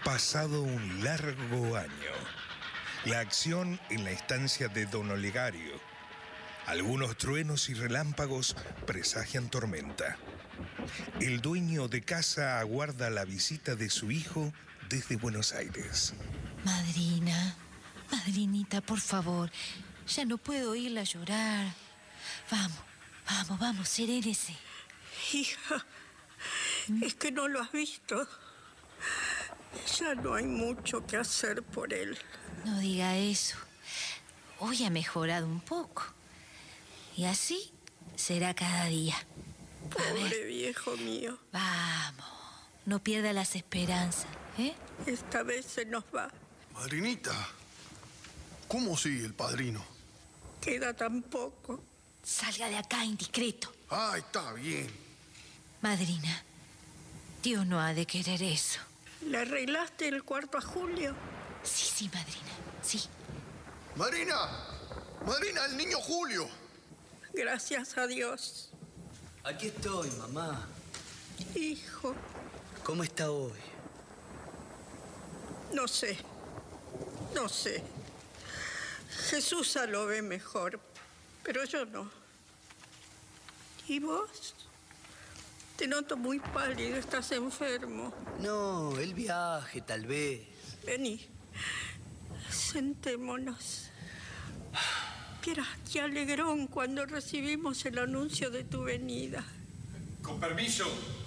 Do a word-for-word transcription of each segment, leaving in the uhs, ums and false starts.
Pasado un largo año, la acción en la estancia de Don Olegario. Algunos truenos y relámpagos presagian tormenta. El dueño de casa aguarda la visita de su hijo desde Buenos Aires. Madrina, madrinita, por favor, ya no puedo oírla llorar. Vamos, vamos, vamos, serénese. Hija, ¿Mm? Es que no lo has visto. Ya no hay mucho que hacer por él. No diga eso. Hoy ha mejorado un poco. Y así será cada día. Pobre viejo mío. Vamos, no pierda las esperanzas, ¿eh? Esta vez se nos va. Madrinita, ¿cómo sigue el padrino? Queda tan poco. Salga de acá, indiscreto. Ah, está bien. Madrina, Dios no ha de querer eso. ¿Le arreglaste el cuarto a Julio? Sí, sí, madrina, sí. Madrina, madrina, el niño Julio. Gracias a Dios. Aquí estoy, mamá. Hijo. ¿Cómo está hoy? No sé, no sé. Jesús lo ve mejor, pero yo no. ¿Y vos? Te noto muy pálido, estás enfermo. No, el viaje, tal vez. Vení, sentémonos. Vieras qué alegrón cuando recibimos el anuncio de tu venida. Con permiso.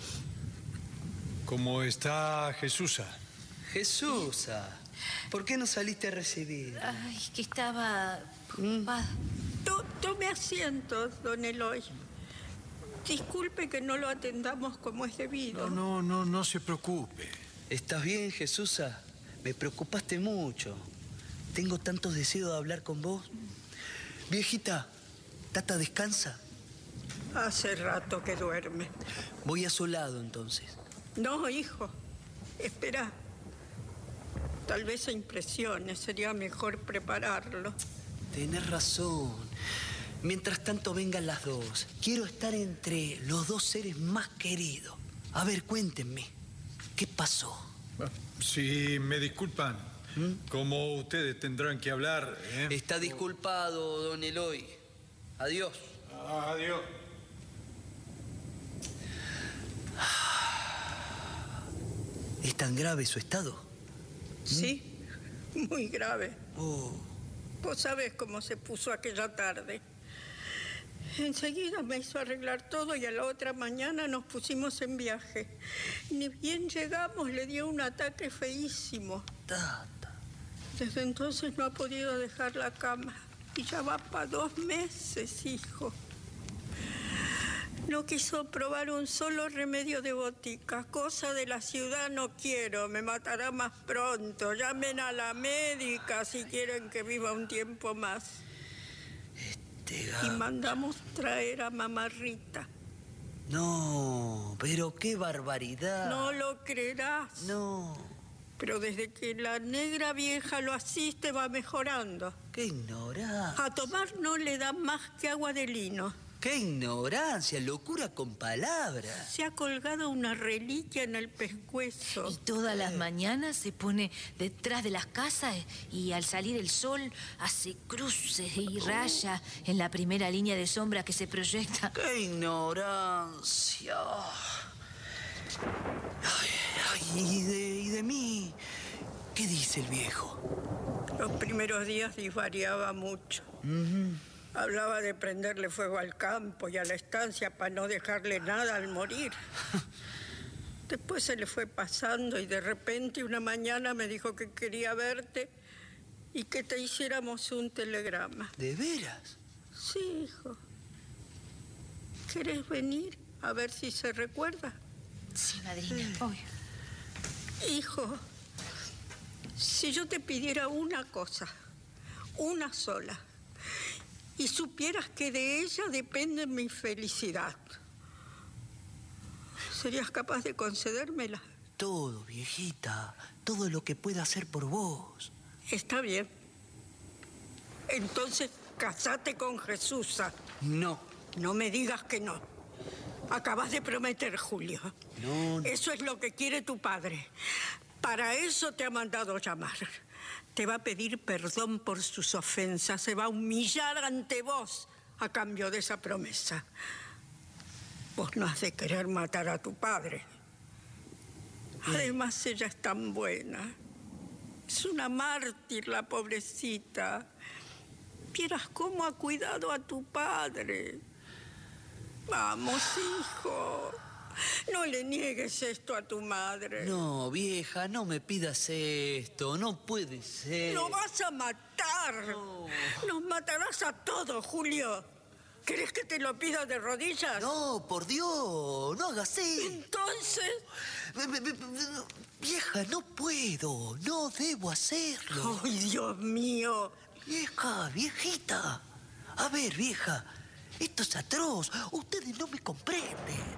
¿Cómo está Jesusa? Jesusa, ¿por qué no saliste a recibir? Ay, que estaba preocupada. To- Tome asiento, don Eloy. Disculpe que no lo atendamos como es debido. No, no, no, no se preocupe. ¿Estás bien, Jesusa? Me preocupaste mucho. Tengo tantos deseos de hablar con vos. Viejita, ¿Tata descansa? Hace rato que duerme. Voy a su lado, entonces. No, hijo. Espera. Tal vez se impresione. Sería mejor prepararlo. Tenés razón. Mientras tanto vengan las dos. Quiero estar entre los dos seres más queridos. A ver, cuéntenme. ¿Qué pasó? Sí, me disculpan. ¿Mm? Como ustedes tendrán que hablar, ¿eh? Está disculpado, don Eloy. Adiós. Adiós. ¿Es tan grave su estado? Sí, muy grave. Oh. Vos sabés cómo se puso aquella tarde. Enseguida me hizo arreglar todo y a la otra mañana nos pusimos en viaje. Ni bien llegamos le dio un ataque feísimo. Tata. Desde entonces no ha podido dejar la cama. Y ya va para dos meses, hijo. No quiso probar un solo remedio de botica. Cosa de la ciudad no quiero, me matará más pronto. Llamen a la médica si quieren que viva un tiempo más. Este Y mandamos traer a mamá Rita. No, pero qué barbaridad. No lo creerás. No. Pero desde que la negra vieja lo asiste va mejorando. Qué ignorancia. A tomar no le da más que agua de lino. Qué ignorancia, locura con palabras. Se ha colgado una reliquia en el pescuezo. Y todas las mañanas se pone detrás de las casas y al salir el sol hace cruces y rayas en la primera línea de sombra que se proyecta. ¡Qué ignorancia! Ay, ay, ¿y, de, ¿Y de mí? ¿Qué dice el viejo? Los primeros días disvariaba mucho. Uh-huh. Hablaba de prenderle fuego al campo y a la estancia para no dejarle nada al morir. Después se le fue pasando y de repente una mañana me dijo que quería verte y que te hiciéramos un telegrama. ¿De veras? Sí, hijo. ¿Querés venir a ver si se recuerda? Sí, madrina, obvio. Hijo, si yo te pidiera una cosa, una sola, y supieras que de ella depende mi felicidad, ¿serías capaz de concedérmela? Todo, viejita. Todo lo que pueda hacer por vos. Está bien. Entonces, casate con Jesusa. No. No me digas que no. Acabas de prometer, Julio. No, no. Eso es lo que quiere tu padre. Para eso te ha mandado llamar. Te va a pedir perdón por sus ofensas. Se va a humillar ante vos a cambio de esa promesa. Vos no has de querer matar a tu padre. Además, ella es tan buena. Es una mártir, la pobrecita. Vieras cómo ha cuidado a tu padre. Vamos, hijo. No le niegues esto a tu madre. No, vieja, no me pidas esto. No puede ser. ¡Lo vas a matar! No. Nos matarás a todos, Julio. ¿Querés que te lo pida de rodillas? No, por Dios, no hagas eso. Entonces... Vieja, no puedo. No debo hacerlo. ¡Ay, Dios mío! Vieja, viejita. A ver, vieja. Esto es atroz. Ustedes no me comprenden.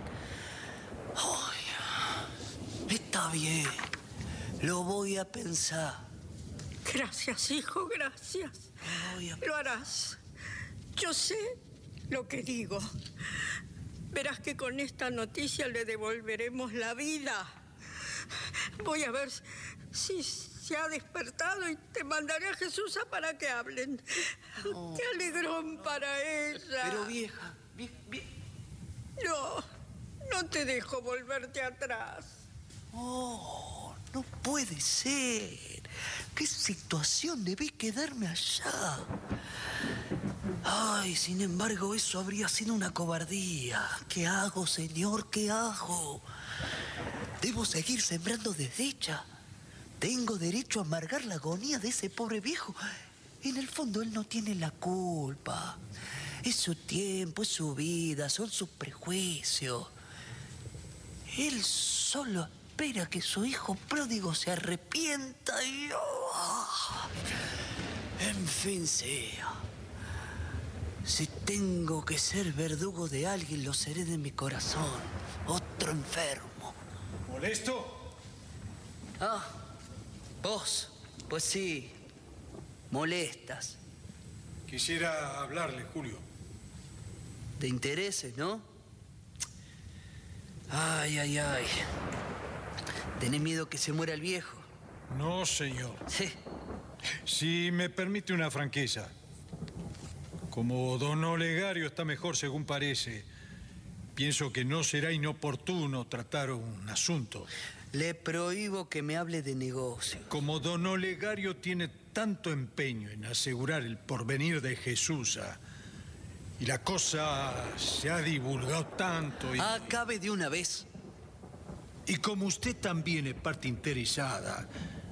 Ay, está bien. Lo voy a pensar. Gracias, hijo, gracias. Lo voy a... Lo harás. Yo sé lo que digo. Verás que con esta noticia le devolveremos la vida. Voy a ver si se ha despertado y te mandaré a Jesús para que hablen. No. ¡Qué alegrón para ella! Pero vieja, vie, vie... No, no te dejo volverte atrás. Oh, no puede ser. ¿Qué situación debí quedarme allá? Ay, sin embargo, eso habría sido una cobardía. ¿Qué hago, señor? ¿Qué hago? ¿Debo seguir sembrando desdicha? ¿Tengo derecho a amargar la agonía de ese pobre viejo? En el fondo, él no tiene la culpa. Es su tiempo, es su vida, son sus prejuicios. Él solo espera que su hijo pródigo se arrepienta y... ¡oh! En fin sea. Si tengo que ser verdugo de alguien, lo seré de mi corazón. Otro enfermo. ¿Molesto? Ah, vos. Pues sí. Molestas. Quisiera hablarle, Julio. De intereses, ¿no? Ay, ay, ay. ¿Tenés miedo que se muera el viejo? No, señor. Sí. Si me permite una franqueza. Como don Olegario está mejor según parece, pienso que no será inoportuno tratar un asunto. Le prohíbo que me hable de negocio. Como don Olegario tiene tanto empeño en asegurar el porvenir de Jesús, y la cosa se ha divulgado tanto y... Acabe de una vez. Y como usted también es parte interesada,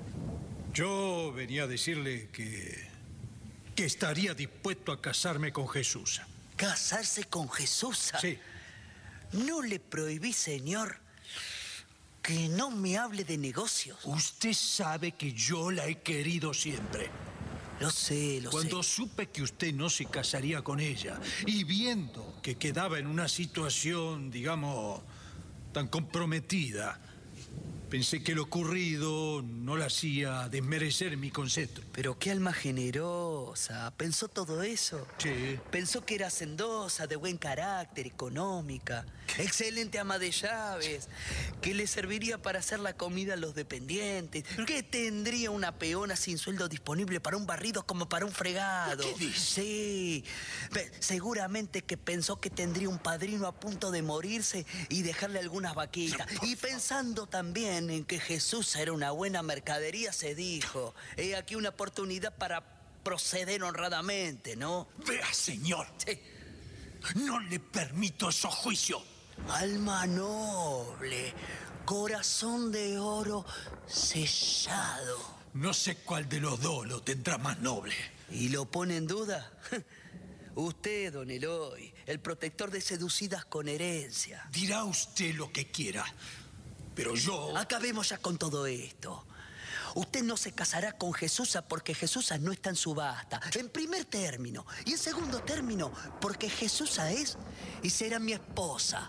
yo venía a decirle que... que estaría dispuesto a casarme con Jesús. ¿Casarse con Jesús? Sí. No le prohibí, señor, que no me hable de negocios. Usted sabe que yo la he querido siempre. Lo sé, lo Cuando sé. supe que usted no se casaría con ella y viendo que quedaba en una situación, digamos, tan comprometida, pensé que lo ocurrido no la hacía desmerecer mi concepto. Pero qué alma generosa. ¿Pensó todo eso? Sí. Pensó que era hacendosa, de buen carácter, económica, excelente ama de llaves, que le serviría para hacer la comida a los dependientes, que tendría una peona sin sueldo disponible para un barrido como para un fregado. ¿Qué dice? Sí. Pe- Seguramente que pensó que tendría un padrino a punto de morirse y dejarle algunas vaquitas. Y pensando también en que Jesús era una buena mercadería, se dijo, he aquí una oportunidad para proceder honradamente, ¿no? Vea, señor, Sí. no le permito esos juicios. Alma noble, corazón de oro sellado. No sé cuál de los dos lo tendrá más noble. ¿Y lo pone en duda? Usted, don Eloy, el protector de seducidas con herencia. Dirá usted lo que quiera, pero yo... Acabemos ya con todo esto. Usted no se casará con Jesús porque Jesús no está en subasta, en primer término. Y en segundo término, porque Jesús es y será mi esposa.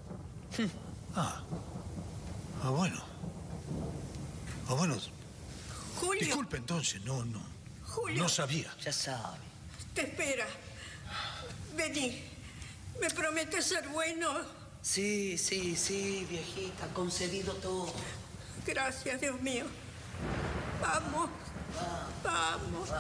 Ah, ah bueno. Ah, bueno. Julio, Disculpe entonces, no, no. Julio. No sabía. Ya sabe. te espera. Vení. ¿Me prometes ser bueno? Sí, sí, sí, viejita, concedido todo. Gracias, Dios mío. Vamos, vamos.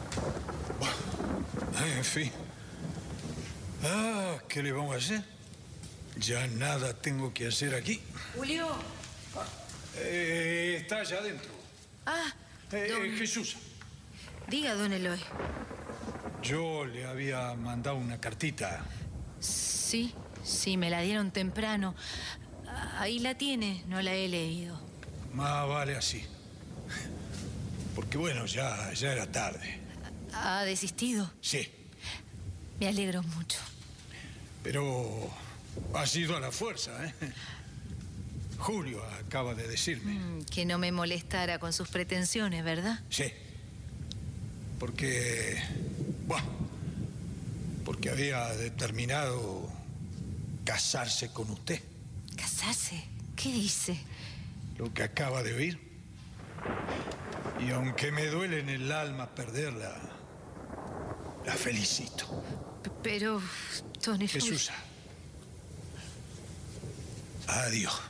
En fin. Ah, ¿qué le vamos a hacer? Ya nada tengo que hacer aquí. Julio. Eh, está allá adentro. Ah, Eh, don... eh, Jesús. Diga, don Eloy. Yo le había mandado una cartita. Sí, sí, me la dieron temprano. Ahí la tiene, no la he leído. Más vale así. Porque bueno, ya, ya era tarde. ¿Ha desistido? Sí, Me alegro mucho. pero ha sido a la fuerza, ¿eh? Julio acaba de decirme. Mm, que no me molestara con sus pretensiones, ¿verdad? Sí. Porque... Bueno, porque había determinado casarse con usted. ¿Casarse? ¿Qué dice? Lo que acaba de oír. Y aunque me duele en el alma perderla, la felicito. P- Pero, don Eloy... Jesús. Adiós.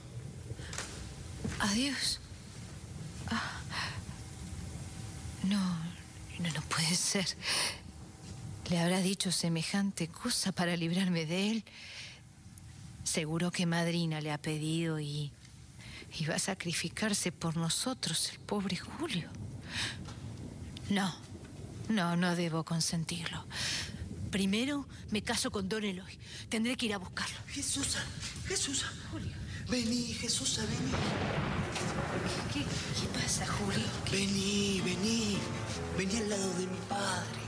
Adiós. Ah. No, no, no puede ser. ¿Le habrá dicho semejante cosa para librarme de él? Seguro que Madrina le ha pedido y... y va a sacrificarse por nosotros, el pobre Julio. No, no, no debo consentirlo. Primero me caso con don Eloy. Tendré que ir a buscarlo. Jesús, Jesús. Julio. Vení, Jesús, vení. ¿Qué, qué pasa, Julio? ¿Qué? Vení, vení. Vení al lado de mi padre.